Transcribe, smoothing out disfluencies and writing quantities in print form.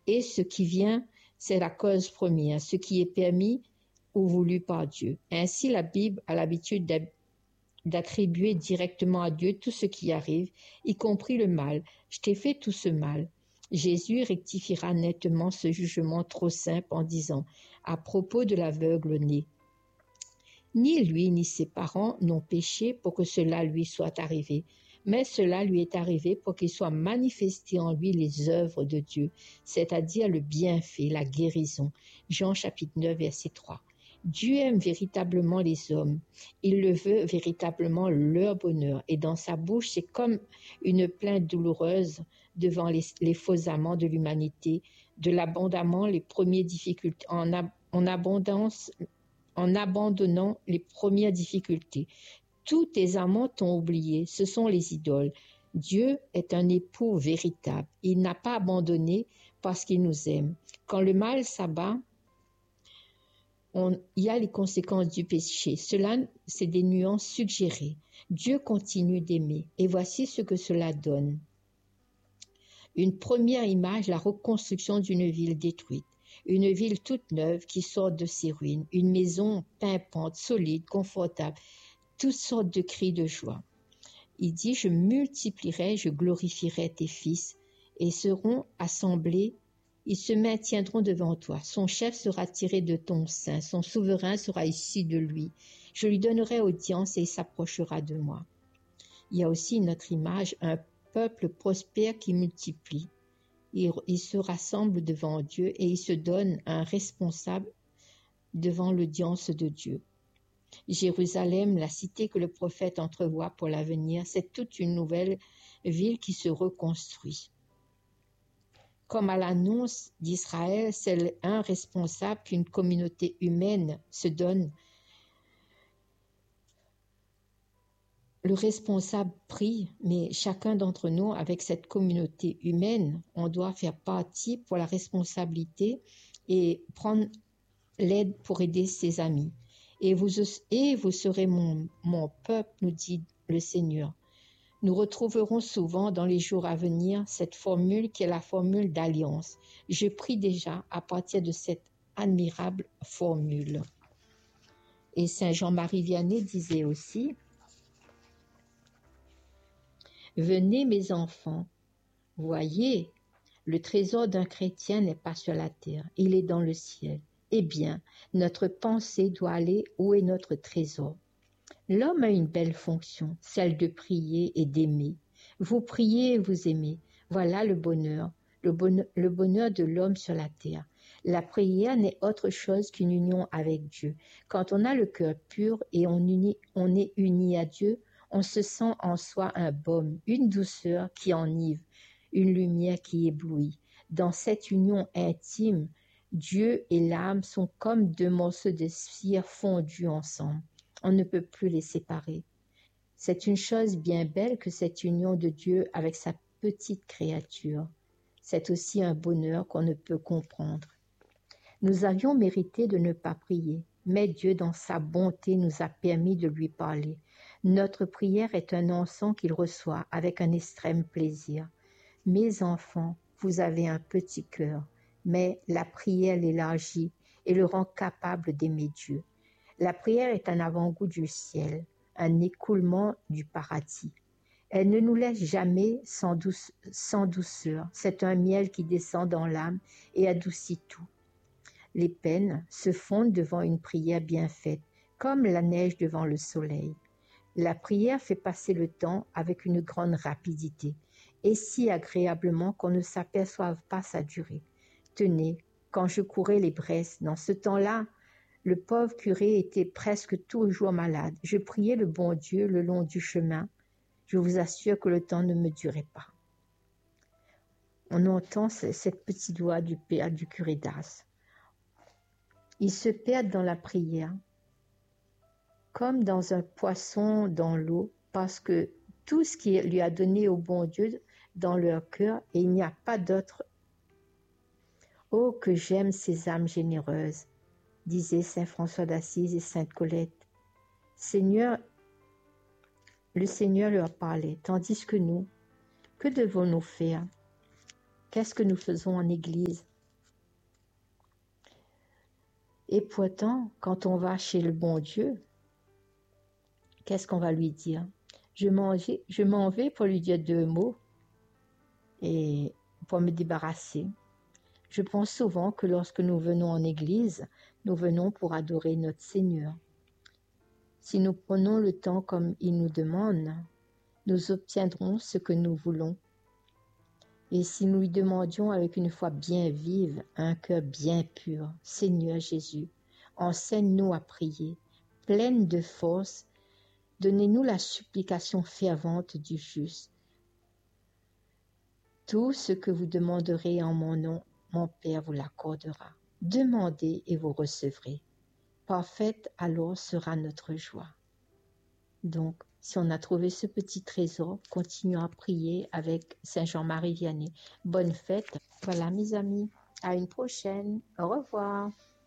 Et ce qui vient, c'est la cause première, ce qui est permis ou voulu par Dieu. Ainsi, la Bible a l'habitude d'attribuer directement à Dieu tout ce qui arrive, y compris le mal. Je t'ai fait tout ce mal. Jésus rectifiera nettement ce jugement trop simple en disant, à propos de l'aveugle né, ni lui ni ses parents n'ont péché pour que cela lui soit arrivé, mais cela lui est arrivé pour qu'il soit manifesté en lui les œuvres de Dieu, c'est-à-dire le bienfait, la guérison. Jean chapitre 9, verset 3. Dieu aime véritablement les hommes. Il le veut véritablement leur bonheur. Et dans sa bouche, c'est comme une plainte douloureuse devant les faux amants de l'humanité, de l'abondamment les premières difficultés, en abondance, en abandonnant les premières difficultés. Tous tes amants t'ont oublié, ce sont les idoles. Dieu est un époux véritable. Il n'a pas abandonné parce qu'il nous aime. Quand le mal s'abat, il y a les conséquences du péché. Cela, c'est des nuances suggérées. Dieu continue d'aimer. Et voici ce que cela donne. Une première image, la reconstruction d'une ville détruite. Une ville toute neuve qui sort de ses ruines. Une maison pimpante, solide, confortable. Toutes sortes de cris de joie. Il dit, je multiplierai, je glorifierai tes fils et seront assemblés. Ils se maintiendront devant toi. Son chef sera tiré de ton sein. Son souverain sera issu de lui. Je lui donnerai audience et il s'approchera de moi. Il y a aussi notre image, un peuple prospère qui multiplie. Il se rassemble devant Dieu et il se donne un responsable devant l'audience de Dieu. Jérusalem, la cité que le prophète entrevoit pour l'avenir, c'est toute une nouvelle ville qui se reconstruit. Comme à l'annonce d'Israël, c'est un responsable qu'une communauté humaine se donne. Le responsable prie, mais chacun d'entre nous, avec cette communauté humaine, on doit faire partie pour la responsabilité et prendre l'aide pour aider ses amis. Et vous serez mon peuple, nous dit le Seigneur. Nous retrouverons souvent dans les jours à venir cette formule qui est la formule d'alliance. Je prie déjà à partir de cette admirable formule. Et Saint Jean-Marie Vianney disait aussi, « Venez mes enfants, voyez, le trésor d'un chrétien n'est pas sur la terre, il est dans le ciel. Eh bien, notre pensée doit aller où est notre trésor. L'homme a une belle fonction, celle de prier et d'aimer. Vous priez et vous aimez. Voilà le bonheur de l'homme sur la terre. La prière n'est autre chose qu'une union avec Dieu. Quand on a le cœur pur et on est uni à Dieu, on se sent en soi un baume, une douceur qui enivre, une lumière qui éblouit. Dans cette union intime, Dieu et l'âme sont comme deux morceaux de cire fondus ensemble. On ne peut plus les séparer. C'est une chose bien belle que cette union de Dieu avec sa petite créature. C'est aussi un bonheur qu'on ne peut comprendre. Nous avions mérité de ne pas prier, mais Dieu, dans sa bonté, nous a permis de lui parler. Notre prière est un encens qu'il reçoit avec un extrême plaisir. Mes enfants, vous avez un petit cœur, mais la prière l'élargit et le rend capable d'aimer Dieu. La prière est un avant-goût du ciel, un écoulement du paradis. Elle ne nous laisse jamais sans douceur. C'est un miel qui descend dans l'âme et adoucit tout. Les peines se fondent devant une prière bien faite, comme la neige devant le soleil. La prière fait passer le temps avec une grande rapidité et si agréablement qu'on ne s'aperçoive pas sa durée. Tenez, quand je courais les Bresses, dans ce temps-là, le pauvre curé était presque toujours malade. Je priais le bon Dieu le long du chemin. Je vous assure que le temps ne me durait pas. On entend cette petite voix du père du curé d'Ars. Il se perd dans la prière, comme dans un poisson dans l'eau, parce que tout ce qu'il lui a donné au bon Dieu dans leur cœur, et il n'y a pas d'autre. Oh, que j'aime ces âmes généreuses, disaient saint François d'Assise et sainte Colette. Le Seigneur leur parlait, tandis que nous, que devons-nous faire? Qu'est-ce que nous faisons en Église? Et pourtant, quand on va chez le bon Dieu, qu'est-ce qu'on va lui dire? Je m'en vais pour lui dire 2 mots et pour me débarrasser. Je pense souvent que lorsque nous venons en église, nous venons pour adorer notre Seigneur. Si nous prenons le temps comme il nous demande, nous obtiendrons ce que nous voulons. Et si nous lui demandions avec une foi bien vive, un cœur bien pur, Seigneur Jésus, enseigne-nous à prier, pleine de force, donnez-nous la supplication fervente du juste. Tout ce que vous demanderez en mon nom, mon Père vous l'accordera. Demandez et vous recevrez. Parfaite alors sera notre joie. Donc, si on a trouvé ce petit trésor, continuons à prier avec Saint Jean-Marie Vianney. Bonne fête. Voilà mes amis. À une prochaine. Au revoir.